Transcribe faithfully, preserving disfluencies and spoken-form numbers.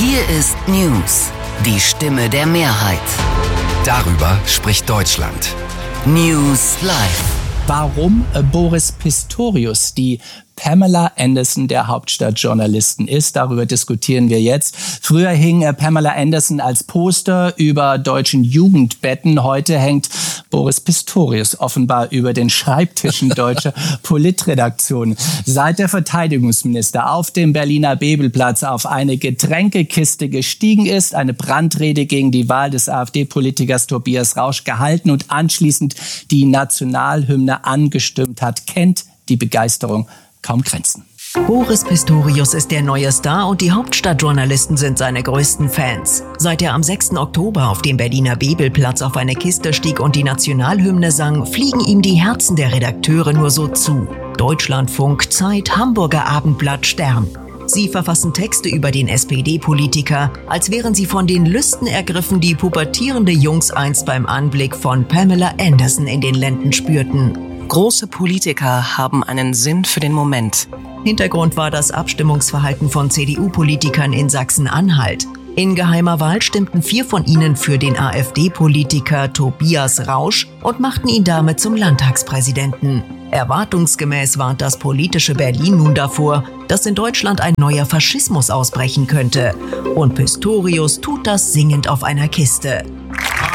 Hier ist News, die Stimme der Mehrheit. Darüber spricht Deutschland. News Live. Warum Boris Pistorius die Pamela Anderson der Hauptstadtjournalisten ist, darüber diskutieren wir jetzt. Früher hing Pamela Anderson als Poster über deutschen Jugendbetten. Heute hängt Boris Pistorius offenbar über den Schreibtischen deutscher Politredaktionen. Seit der Verteidigungsminister auf dem Berliner Bebelplatz auf eine Getränkekiste gestiegen ist, eine Brandrede gegen die Wahl des AfD-Politikers Tobias Rausch gehalten und anschließend die Nationalhymne angestimmt hat, kennt die Begeisterung kaum Grenzen. Boris Pistorius ist der neue Star und die Hauptstadtjournalisten sind seine größten Fans. Seit er am sechsten Oktober auf dem Berliner Bebelplatz auf eine Kiste stieg und die Nationalhymne sang, fliegen ihm die Herzen der Redakteure nur so zu. Deutschlandfunk, Zeit, Hamburger Abendblatt, Stern. Sie verfassen Texte über den S P D-Politiker, als wären sie von den Lüsten ergriffen, die pubertierende Jungs einst beim Anblick von Pamela Anderson in den Lenden spürten. Große Politiker haben einen Sinn für den Moment. Hintergrund war das Abstimmungsverhalten von C D U-Politikern in Sachsen-Anhalt. In geheimer Wahl stimmten vier von ihnen für den AfD-Politiker Tobias Rausch und machten ihn damit zum Landtagspräsidenten. Erwartungsgemäß warnt das politische Berlin nun davor, dass in Deutschland ein neuer Faschismus ausbrechen könnte. Und Pistorius tut das singend auf einer Kiste.